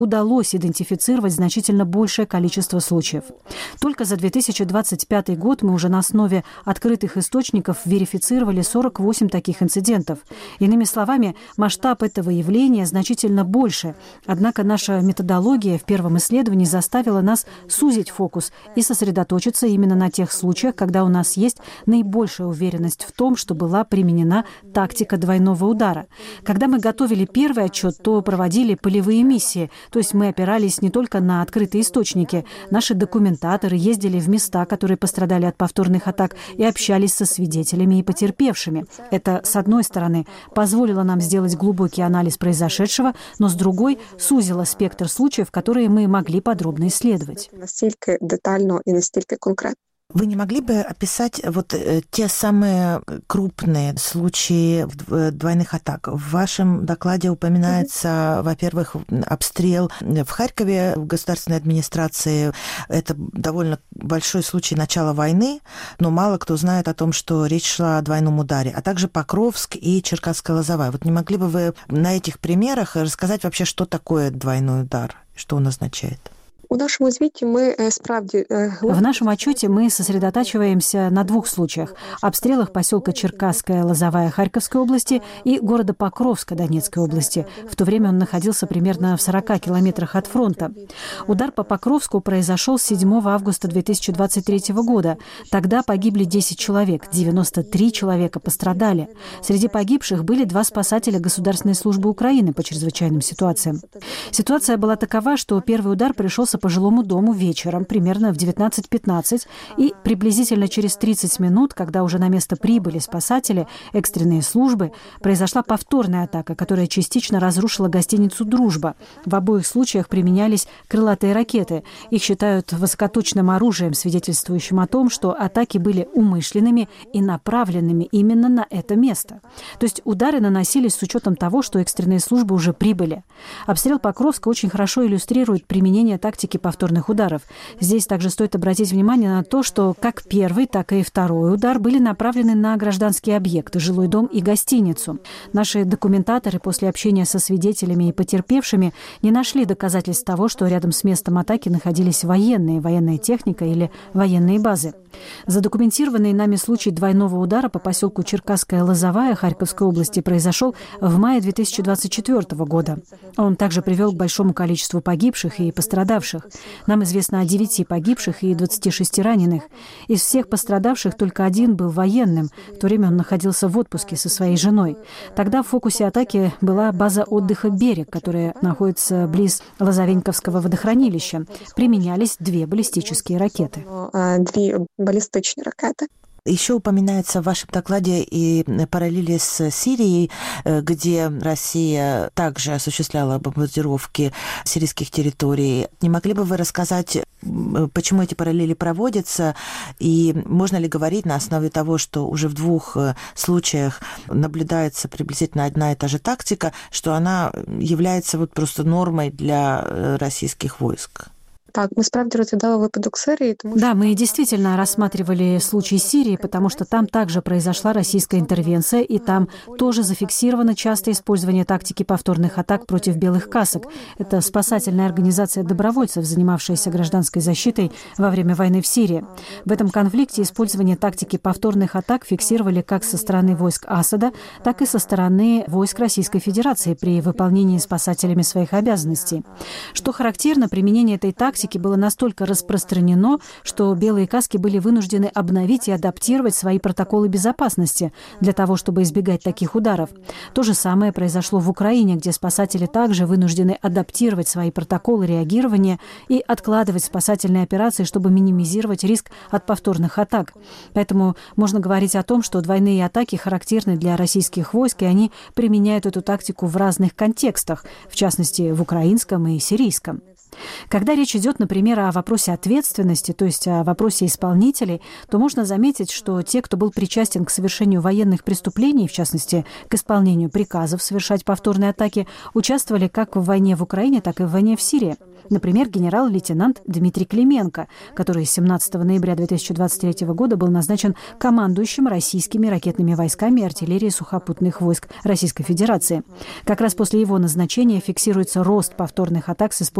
удалось идентифицировать значительно большее количество случаев. Только за 2025 год мы уже на основе открытых источников верифицировали 48 таких инцидентов. Иными словами, масштаб этого явления значительно больше. Однако наша методология в первом исследовании заставила нас сузить фокус и сосредоточиться именно на тех случаях, когда у нас есть наибольшая уверенность в том, что была применена тактика двойного удара. Когда мы готовили первый отчет, то проводили полевые миссии. То есть мы опирались не только на открытые источники. Наши документаторы ездили в места, которые пострадали от повторных атак, и общались со свидетелями и потерпевшими. Это, с одной стороны, позволило нам сделать глубокий анализ произошедшего, но с другой сузило спектр случаев, которые мы могли подробно исследовать. Настолько детально и настолько конкретно. Вы не могли бы описать вот те самые крупные случаи двойных атак? В вашем докладе упоминается, во-первых, обстрел в Харькове в государственной администрации. Это довольно большой случай начала войны, но мало кто знает о том, что речь шла о двойном ударе, а также Покровск и Черкасская Лозовая. Вот не могли бы вы на этих примерах рассказать вообще, что такое двойной удар, что он означает? В нашем отчете мы сосредотачиваемся на двух случаях: обстрелах поселка Черкасская Лозовая Харьковской области и города Покровска Донецкой области. В то время он находился примерно в 40 километрах от фронта. Удар по Покровску произошел 7 августа 2023 года. Тогда погибли 10 человек, 93 человека пострадали. Среди погибших были 2 спасателя Государственной службы Украины по чрезвычайным ситуациям. Ситуация была такова, что первый удар пришелся по жилому дому вечером, примерно в 19:15, и приблизительно через 30 минут, когда уже на место прибыли спасатели, экстренные службы, произошла повторная атака, которая частично разрушила гостиницу «Дружба». В обоих случаях применялись крылатые ракеты. Их считают высокоточным оружием, свидетельствующим о том, что атаки были умышленными и направленными именно на это место. То есть удары наносились с учетом того, что экстренные службы уже прибыли. Обстрел Покровска очень хорошо иллюстрирует применение тактики повторных ударов. Здесь также стоит обратить внимание на то, что как первый, так и второй удар были направлены на гражданские объекты, жилой дом и гостиницу. Наши документаторы после общения со свидетелями и потерпевшими не нашли доказательств того, что рядом с местом атаки находились военная техника или военные базы. Задокументированный нами случай двойного удара по поселку Черкасская Лозовая Харьковской области произошел в мае 2024 года. Он также привел к большому количеству погибших и пострадавших. Нам известно о 9 погибших и 26 раненых. Из всех пострадавших только один был военным. В то время он находился в отпуске со своей женой. Тогда в фокусе атаки была база отдыха «Берег», которая находится близ Лозовеньковского водохранилища. Применялись 2 баллистические ракеты. 2 баллистичные ракеты. Еще упоминается в вашем докладе и параллели с Сирией, где Россия также осуществляла бомбардировки сирийских территорий. Не могли бы вы рассказать, почему эти параллели проводятся, и можно ли говорить на основе того, что уже в 2 случаях наблюдается приблизительно одна и та же тактика, что она является вот просто нормой для российских войск? Так, мы справді розглядали випадок Сирії, тому Да, мы действительно рассматривали случай Сирии, потому что там также произошла российская интервенция, и там тоже зафиксировано частое использование тактики повторных атак против белых касок. Это спасательная организация добровольцев, занимавшаяся гражданской защитой во время войны в Сирии. В этом конфликте использование тактики повторных атак фиксировали как со стороны войск Асада, так и со стороны войск Российской Федерации при выполнении спасателями своих обязанностей. Что характерно, применение этой тактики было настолько распространено, что белые каски были вынуждены обновить и адаптировать свои протоколы безопасности для того, чтобы избегать таких ударов. То же самое произошло в Украине, где спасатели также вынуждены адаптировать свои протоколы реагирования и откладывать спасательные операции, чтобы минимизировать риск от повторных атак. Поэтому можно говорить о том, что двойные атаки характерны для российских войск, и они применяют эту тактику в разных контекстах, в частности, в украинском и сирийском. Когда речь идет идет, например, о вопросе ответственности, то есть о вопросе исполнителей, то можно заметить, что те, кто был причастен к совершению военных преступлений, в частности, к исполнению приказов совершать повторные атаки, участвовали как в войне в Украине, так и в войне в Сирии. Например, генерал-лейтенант Дмитрий Клименко, который 17 ноября 2023 года был назначен командующим российскими ракетными войсками и артиллерией сухопутных войск Российской Федерации. Как раз после его назначения фиксируется рост повторных атак с использованием